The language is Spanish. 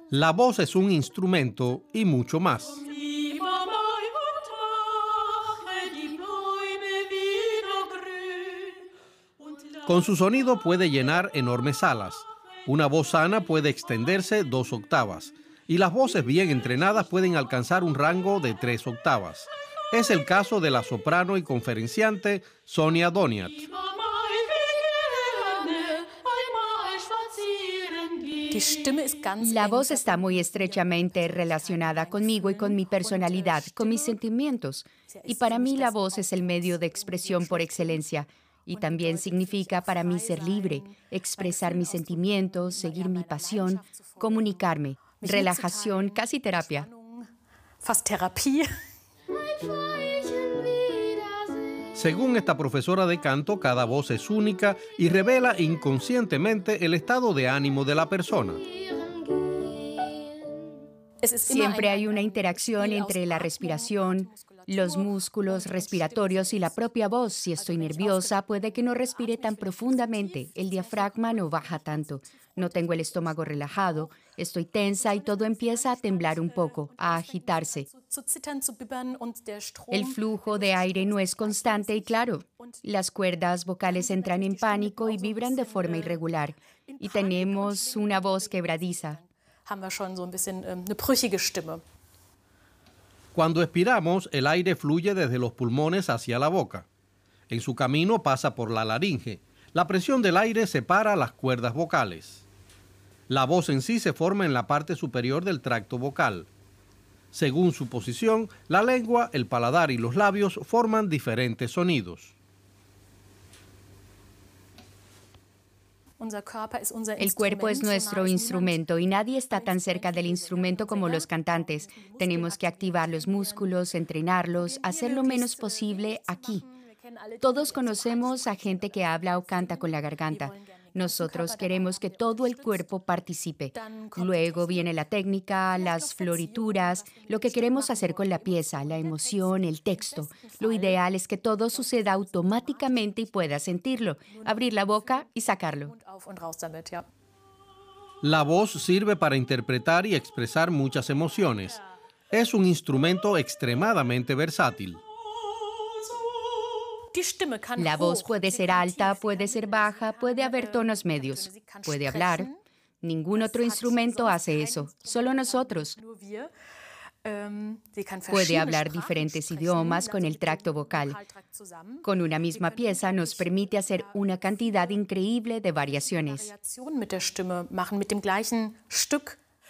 La voz es un instrumento y mucho más. Lieber Mai und mache die Bäume wieder grün und Con su lass sonido puede llenar alle enormes salas. Tage Una voz sana die puede extenderse 2 octavas y las voces bien entrenadas pueden alcanzar un rango de 3 octavas. Es el caso de la soprano y conferenciante Sonia Doniat. Lieber Mai, wie gerne einmal spazieren Die Stimme gehen. ist ganz La eng voz está muy verbunden mit mir, estrechamente also mit relacionada meinen conmigo y con mi Gefühlen. personalidad, con mis Stimme sentimientos. ja, Y ist para für mich mí la das voz es el medio de expresión por Ausdrucksmittel excelencia. Y und también bedeutet für mich significa auch para mí frei ser libre, sein, expresar meine mis Gefühle ausdrücken, sentimientos, immer seguir ja mi meiner pasión, Leidenschaft zu folgen, comunicarme, mich relajación, mitzuteilen, casi terapia. Entspannung, fast Therapie. Según esta profesora de canto, cada voz es única y revela inconscientemente el estado de ánimo de la persona. Es ist immer Siempre hay una ein interacción Spiel aus entre la Atmung, respiración, Atemmuskulatur los músculos und respiratorios y la propia voz. Si estoy nerviosa, puede que no respire tan profundamente, el diafragma no baja tanto, no tengo el estómago relajado, estoy tensa y todo empieza a temblar un poco, a agitarse. zu zittern, zu bibbern und der El Strom flujo de aire no es constante y claro. Las cuerdas vocales entran en pánico y vibran de forma irregular. Y tenemos una voz quebradiza. haben wir schon so ein bisschen eine brüchige Stimme. Cuando expiramos, el aire fluye desde los pulmones hacia la boca. En su camino pasa por la laringe. La presión del aire separa las cuerdas vocales. La voz en sí se forma en la parte superior del tracto vocal. Según su posición, la lengua, el paladar y los labios forman diferentes sonidos. Unser Körper ist unser El cuerpo es Instrument, so nah nuestro ist instrumento y nadie está tan cerca del instrumento como los cantantes. Tenemos que activar los músculos, entrenarlos, hacer lo menos posible aquí. Todos conocemos a gente que habla o canta con la garganta. Nosotros queremos que todo el cuerpo participe. Luego viene la técnica, las florituras, lo que queremos hacer con la pieza, la emoción, el texto. Lo ideal es que todo suceda automáticamente y puedas sentirlo, abrir la boca y sacarlo. Mund auf und raus damit, ja. La voz sirve para interpretar y expresar muchas emociones. Es un instrumento extremadamente versátil. Die Stimme kann La voz hoch, puede sie ser kann alta, tief, puede sie ser kann baja, mittelschwer, puede haber tonos medios, sie kann puede hablar. sprechen. Ningún otro Das hat instrumento sonst hace kein eso, Instrument solo gemacht, nosotros. nur wir. Sie kann Puede verschiedene hablar Sprachen diferentes sprechen, idiomas con also el mit dem tracto vocal. Vokaltrakt zusammen. Con una misma pieza nos permite hacer una cantidad increíble de variaciones. Variationen mit der Stimme machen, mit dem gleichen Stück